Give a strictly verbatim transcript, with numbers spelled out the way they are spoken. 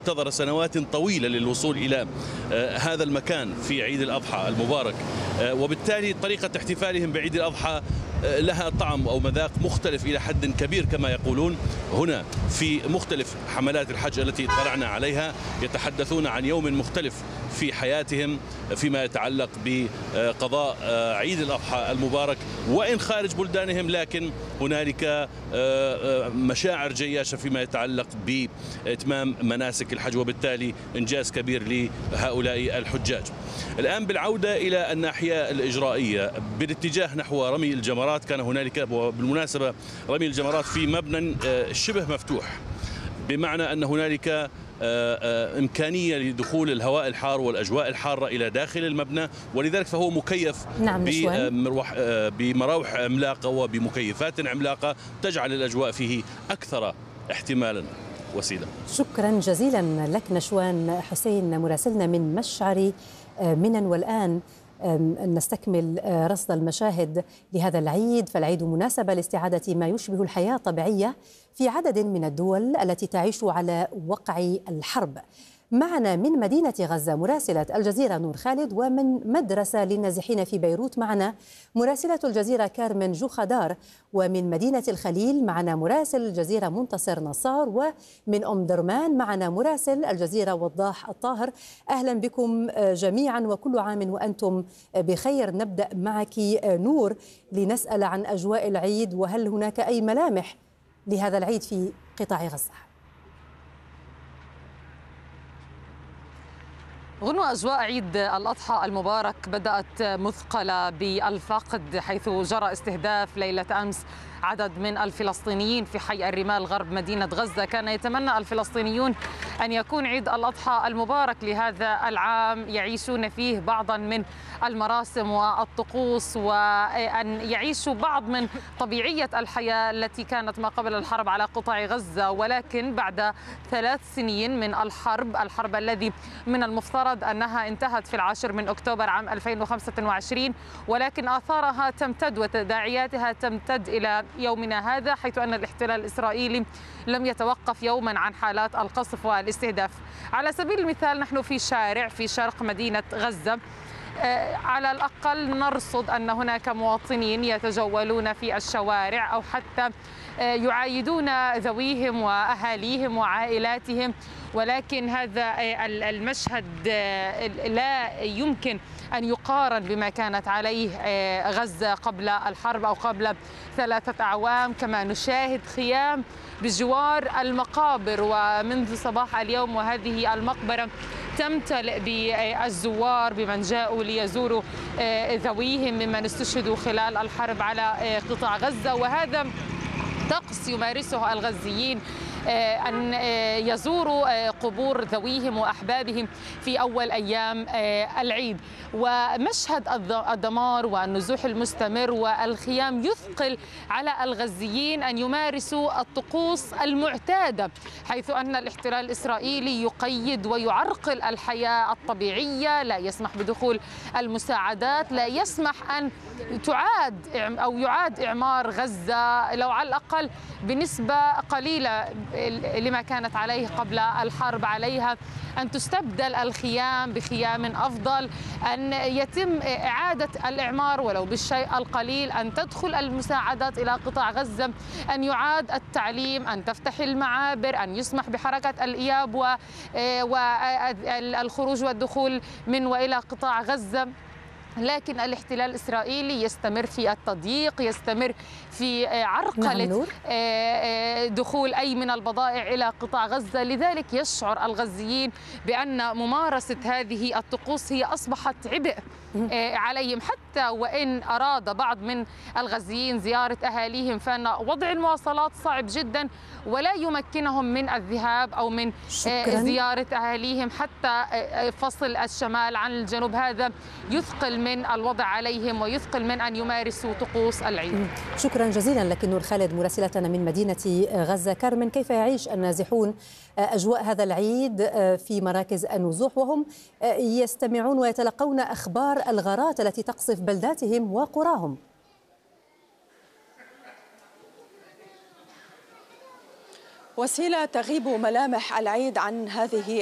انتظر سنوات طويلة للوصول إلى هذا المكان في عيد الأضحى المبارك، وبالتالي طريقة احتفالهم بعيد الأضحى لها طعم أو مذاق مختلف إلى حد كبير كما يقولون. هنا في مختلف حملات الحج التي اطلعنا عليها يتحدثون عن يوم مختلف في حياتهم فيما يتعلق بقضاء عيد الأضحى المبارك، وإن خارج بلدانهم لكن هنالك مشاعر جياشة فيما يتعلق بإتمام مناسك الحج، وبالتالي إنجاز كبير لهؤلاء الحجاج. الآن بالعودة إلى الناحية الإجرائية بالاتجاه نحو رمي الجمرات، كان هنالك وبالمناسبة رمي الجمرات في مبنى شبه مفتوح، بمعنى أن هنالك إمكانية لدخول الهواء الحار والأجواء الحارة إلى داخل المبنى، ولذلك فهو مكيف نعم بمراوح عملاقة وبمكيفات عملاقة تجعل الأجواء فيه أكثر احتمالا. وسيلة، شكرا جزيلا لك نشوان حسين مراسلنا من مشعر منن. والآن نستكمل رصد المشاهد لهذا العيد، فالعيد مناسبة لاستعادة ما يشبه الحياة الطبيعية في عدد من الدول التي تعيش على وقع الحرب. معنا من مدينة غزة مراسلة الجزيرة نور خالد، ومن مدرسة للنازحين في بيروت معنا مراسلة الجزيرة كارمن جوخدار، ومن مدينة الخليل معنا مراسل الجزيرة منتصر نصار، ومن أم درمان معنا مراسل الجزيرة وضاح الطاهر. أهلا بكم جميعا وكل عام وأنتم بخير. نبدأ معك نور لنسأل عن أجواء العيد، وهل هناك أي ملامح لهذا العيد في قطاع غزة؟ غنوة، أجواء عيد الأضحى المبارك بدأت مثقلة بالفقد، حيث جرى استهداف ليلة أمس عدد من الفلسطينيين في حي الرمال غرب مدينة غزة. كان يتمنى الفلسطينيون أن يكون عيد الأضحى المبارك لهذا العام يعيشون فيه بعضا من المراسم والطقوس، وأن يعيشوا بعض من طبيعية الحياة التي كانت ما قبل الحرب على قطاع غزة. ولكن بعد ثلاث سنين من الحرب الحرب الذي من المفترض أنها انتهت في العاشر من أكتوبر عام ألفين وخمسة وعشرين، ولكن آثارها تمتد وتداعياتها تمتد إلى يومنا هذا، حيث أن الاحتلال الإسرائيلي لم يتوقف يوما عن حالات القصف والاستهداف. على سبيل المثال نحن في شارع في شرق مدينة غزة، على الأقل نرصد أن هناك مواطنين يتجولون في الشوارع أو حتى يعايدون ذويهم وأهاليهم وعائلاتهم، ولكن هذا المشهد لا يمكن أن يقارن بما كانت عليه غزة قبل الحرب أو قبل ثلاثة أعوام. كما نشاهد خيام بجوار المقابر، ومنذ صباح اليوم وهذه المقبرة تمتلئ بالزوار بمن جاءوا ليزوروا ذويهم ممن استشهدوا خلال الحرب على قطاع غزة. وهذا طقس يمارسه الغزيين، أن يزوروا قبور ذويهم وأحبابهم في أول أيام العيد. ومشهد الدمار والنزوح المستمر والخيام يثقل على الغزيين أن يمارسوا الطقوس المعتادة، حيث أن الاحتلال الإسرائيلي يقيد ويعرقل الحياة الطبيعية، لا يسمح بدخول المساعدات، لا يسمح أن تعاد أو يعاد إعمار غزة لو على الأقل بنسبة قليلة لما كانت عليه قبل الحرب. عليها أن تستبدل الخيام بخيام أفضل، أن يتم إعادة الإعمار ولو بالشيء القليل، أن تدخل المساعدات إلى قطاع غزة، أن يعاد التعليم، أن تفتح المعابر، أن يسمح بحركة الإياب والخروج والدخول من وإلى قطاع غزة. لكن الاحتلال الإسرائيلي يستمر في التضييق، يستمر في عرقلة دخول أي من البضائع إلى قطاع غزة. لذلك يشعر الغزيين بأن ممارسة هذه الطقوس هي أصبحت عبء عليهم، حتى وإن أراد بعض من الغزيين زيارة أهاليهم فإن وضع المواصلات صعب جدا ولا يمكنهم من الذهاب أو من شكراً. زيارة أهاليهم، حتى فصل الشمال عن الجنوب هذا يثقل من الوضع عليهم ويثقل من أن يمارسوا طقوس العيد. شكرا جزيلا لك نور خالد مراسلتنا من مدينة غزة. كارمن، كيف يعيش النازحون أجواء هذا العيد في مراكز النزوح وهم يستمعون ويتلقون أخبار الغارات التي تقصف بلداتهم وقراهم؟ وسيلة تغيب ملامح العيد عن هذه